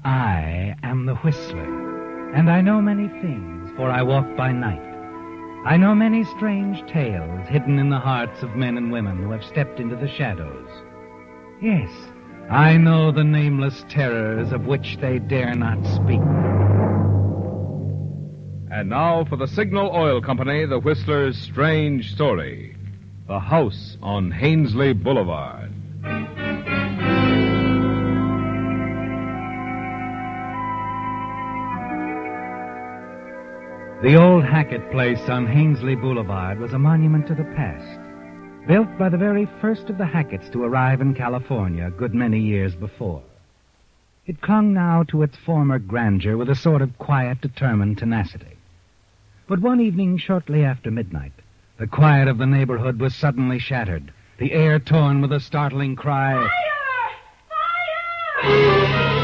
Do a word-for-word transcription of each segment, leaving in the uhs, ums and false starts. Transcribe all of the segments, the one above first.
I am the Whistler, and I know many things, for I walk by night. I know many strange tales hidden in the hearts of men and women who have stepped into the shadows. Yes, I know the nameless terrors of which they dare not speak. And now for the Signal Oil Company, the Whistler's strange story. The House on Hainsley Boulevard. The old Hackett place on Hainsley Boulevard was a monument to the past, built by the very first of the Hacketts to arrive in California a good many years before. It clung now to its former grandeur with a sort of quiet, determined tenacity. But one evening shortly after midnight, the quiet of the neighborhood was suddenly shattered, the air torn with a startling cry. Fire! Fire!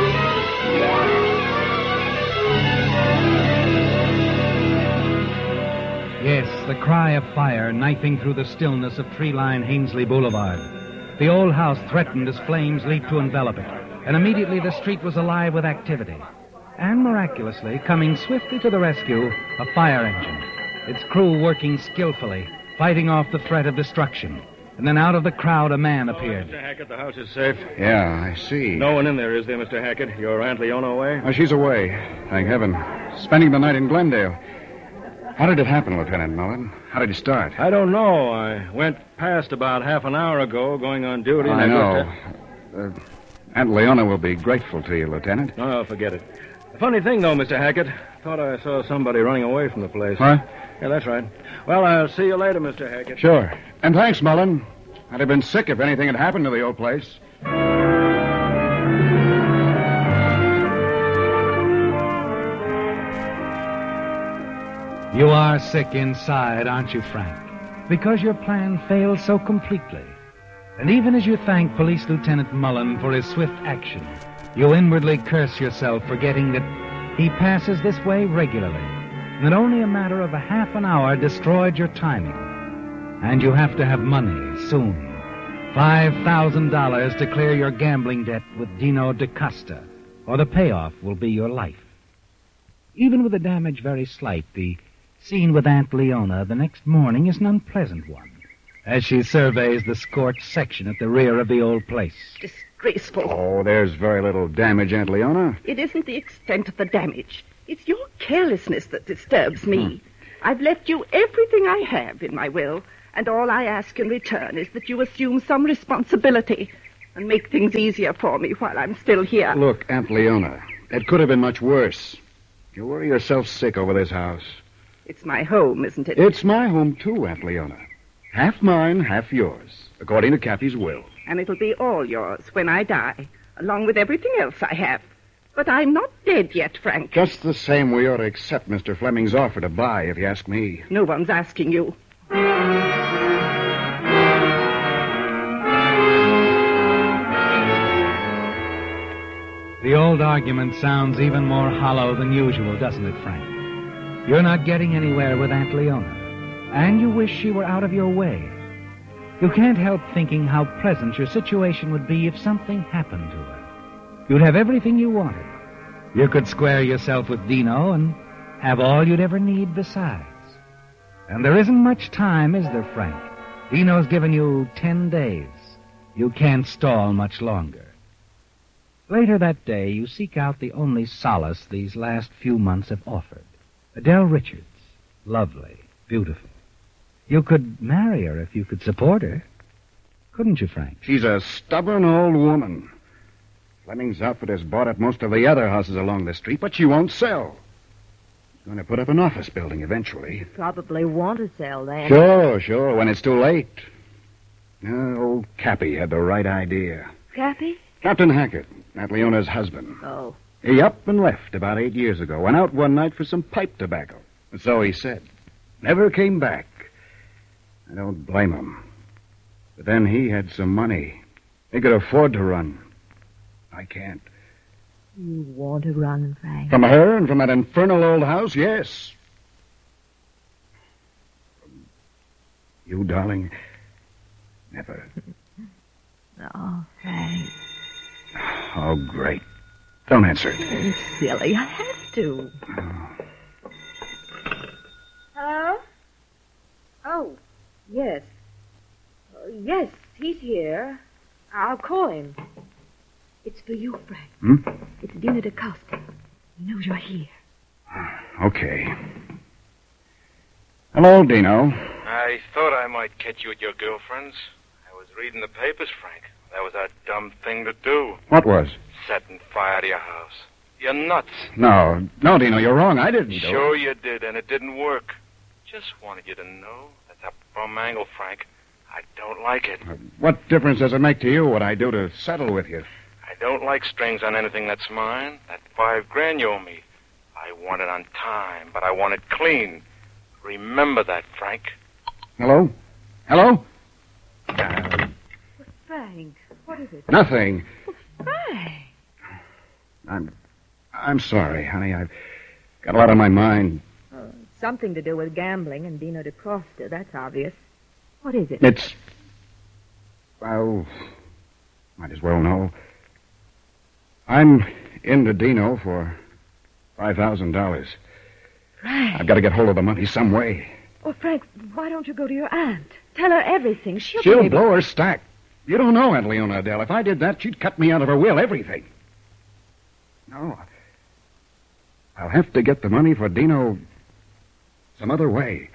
Yes, the cry of fire knifing through the stillness of tree-lined Hainsley Boulevard. The old house threatened as flames leaped to envelop it, and immediately the street was alive with activity. And miraculously, coming swiftly to the rescue, a fire engine, its crew working skillfully, fighting off the threat of destruction. And then out of the crowd, a man appeared. Oh, Mister Hackett, the house is safe. Yeah, I see. No one in there, is there, Mister Hackett? Your Aunt Leona away? Oh, she's away, thank heaven. Spending the night in Glendale. How did it happen, Lieutenant Mullen? How did you start? I don't know. I went past about half an hour ago, going on duty. I and know. I Uh, Aunt Leona will be grateful to you, Lieutenant. No, no, forget it. The funny thing, though, Mister Hackett, thought I saw somebody running away from the place. What? Yeah, that's right. Well, I'll see you later, Mister Hackett. Sure. And thanks, Mullen. I'd have been sick if anything had happened to the old place. You are sick inside, aren't you, Frank? Because your plan failed so completely. And even as you thank Police Lieutenant Mullen for his swift action, you inwardly curse yourself, forgetting that he passes this way regularly, and that only a matter of a half an hour destroyed your timing. And you have to have money soon. Five thousand dollars to clear your gambling debt with Dino DaCosta, or the payoff will be your life. Even with the damage very slight, the scene with Aunt Leona the next morning is an unpleasant one, as she surveys the scorched section at the rear of the old place. Disgraceful. Oh, there's very little damage, Aunt Leona. It isn't the extent of the damage. It's your carelessness that disturbs me. Hmm. I've left you everything I have in my will, and all I ask in return is that you assume some responsibility and make things easier for me while I'm still here. Look, Aunt Leona, it could have been much worse. You worry yourself sick over this house. It's my home, isn't it? It's my home, too, Aunt Leona. Half mine, half yours, according to Cappy's will. And it'll be all yours when I die, along with everything else I have. But I'm not dead yet, Frank. Just the same, we ought to accept Mister Fleming's offer to buy, if you ask me. No one's asking you. The old argument sounds even more hollow than usual, doesn't it, Frank? You're not getting anywhere with Aunt Leona, and you wish she were out of your way. You can't help thinking how pleasant your situation would be if something happened to her. You'd have everything you wanted. You could square yourself with Dino and have all you'd ever need besides. And there isn't much time, is there, Frank? Dino's given you ten days. You can't stall much longer. Later that day, you seek out the only solace these last few months have offered. Adele Richards. Lovely. Beautiful. You could marry her if you could support her. Couldn't you, Frank? She's a stubborn old woman. Fleming's outfit has bought up most of the other houses along the street, but she won't sell. She's going to put up an office building eventually. Probably want to sell then. Sure, sure, when it's too late. Uh, old Cappy had the right idea. Cappy? Captain Hackett, Aunt Leona's husband. Oh. He up and left about eight years ago. Went out one night for some pipe tobacco. So he said. Never came back. I don't blame him. But then he had some money. He could afford to run. I can't. You want to run, Frank? From her and from that infernal old house, yes. From you, darling, never. Oh, Frank. Oh, great. Don't answer it. Oh, silly, I have to. Hello? Oh, yes. Uh, yes, he's here. I'll call him. It's for you, Frank. Hmm? It's Dina DaCosta. He knows you're here. Okay. Hello, Dino. I thought I might catch you at your girlfriend's. I was reading the papers, Frank. That was a dumb thing to do. What was? Setting fire to your house. You're nuts. No, no, Dino, you're wrong. I didn't do Sure it. you did, and it didn't work. Just wanted you to know that's a bum angle, Frank. I don't like it. Uh, What difference does it make to you what I do to settle with you? I don't like strings on anything that's mine. That five grand you owe me. I want it on time, but I want it clean. Remember that, Frank. Hello? Hello? Uh, Frank, what is it? nothing. Frank! I'm... I'm sorry, honey. I've got a lot on my mind. Oh, something to do with gambling and Dino DaCosta, that's obvious. What is it? It's... Well, might as well know. I'm into Dino for five thousand dollars. Frank! I've got to get hold of the money some way. Oh, Frank, why don't you go to your aunt? Tell her everything. She'll, She'll be able... blow her stack. You don't know Aunt Leona, Adele. If I did that, she'd cut me out of her will, everything. No. I'll have to get the money for Dino some other way.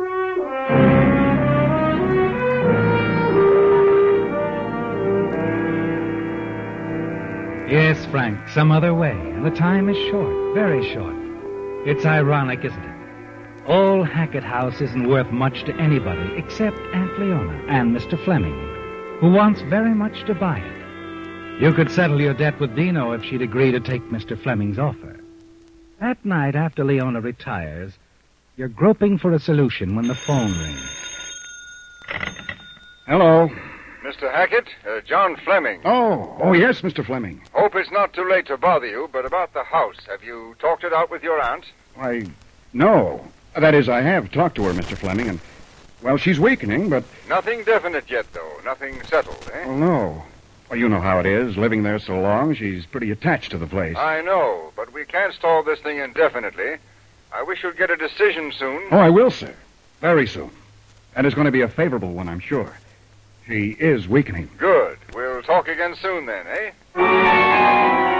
Yes, Frank, some other way. And the time is short, very short. It's ironic, isn't it? Old Hackett House isn't worth much to anybody except Aunt Leona and Mister Fleming, who wants very much to buy it. You could settle your debt with Dino if she'd agree to take Mister Fleming's offer. That night after Leona retires, you're groping for a solution when the phone rings. Hello. Mister Hackett, uh, John Fleming. Oh, oh yes, Mister Fleming. Hope it's not too late to bother you, but about the house, have you talked it out with your aunt? Why, no. That is, I have talked to her, Mister Fleming, and, well, she's weakening, but... Nothing definite yet, though. Nothing settled, eh? Well, no. Well, you know how it is. Living there so long, she's pretty attached to the place. I know, but we can't stall this thing indefinitely. I wish you'd get a decision soon. Oh, I will, sir. Very soon. And it's going to be a favorable one, I'm sure. She is weakening. Good. We'll talk again soon then, eh?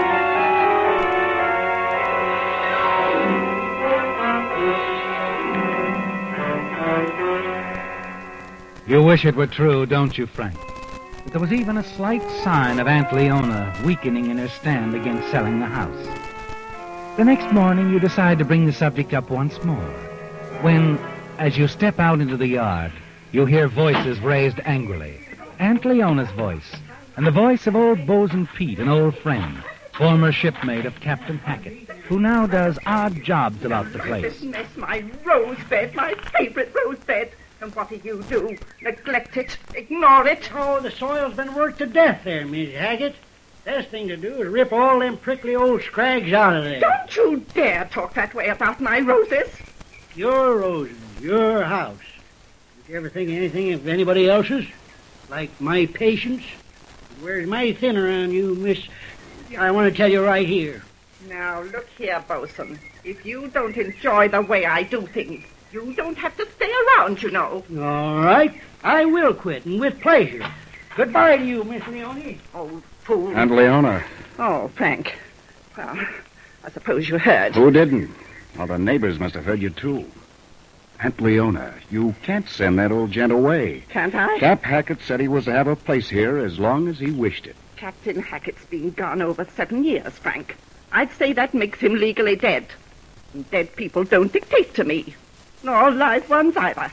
You wish it were true, don't you, Frank? But there was even a slight sign of Aunt Leona weakening in her stand against selling the house. The next morning, you decide to bring the subject up once more, when, as you step out into the yard, you hear voices raised angrily. Aunt Leona's voice, and the voice of old Bosun Pete, an old friend, former shipmate of Captain Hackett, who now does odd jobs about the place. This mess, my rose bed, my favorite rose bed. And what do you do? Neglect it? Ignore it? Oh, the soil's been worked to death there, Miss Hackett. Best thing to do is rip all them prickly old scrags out of there. Don't you dare talk that way about my roses. Your roses, your house. Did you ever think of anything of anybody else's? Like my patients? Where's my thin around you, Miss... I want to tell you right here. Now, look here, Bosun. If you don't enjoy the way I do things, you don't have to stay around, you know. All right. I will quit, and with pleasure. Goodbye to you, Miss Leone. Old fool. Aunt Leona. Oh, Frank. Well, I suppose you heard. Who didn't? Well, the neighbors must have heard you, too. Aunt Leona, you can't send that old gent away. Can't I? Cap Hackett said he was to have a place here as long as he wished it. Captain Hackett's been gone over seven years, Frank. I'd say that makes him legally dead. And dead people don't dictate to me. Nor live ones either.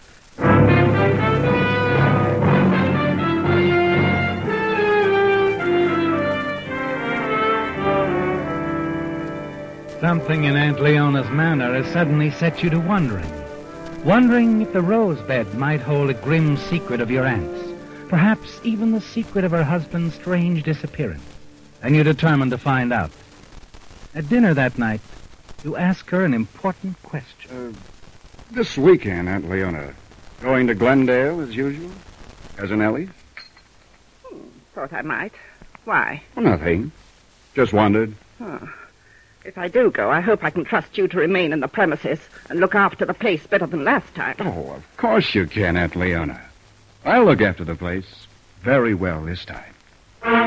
Something in Aunt Leona's manner has suddenly set you to wondering. Wondering if the rose bed might hold a grim secret of your aunt's. Perhaps even the secret of her husband's strange disappearance. And you determined to find out. At dinner that night, you ask her an important question. Uh, this weekend, Aunt Leona, going to Glendale as usual? Cousin Ellie? Hmm, thought I might. Why? Well, nothing. Just wondered. Oh. If I do go, I hope I can trust you to remain in the premises and look after the place better than last time. Oh, of course you can, Aunt Leona. I'll look after the place very well this time.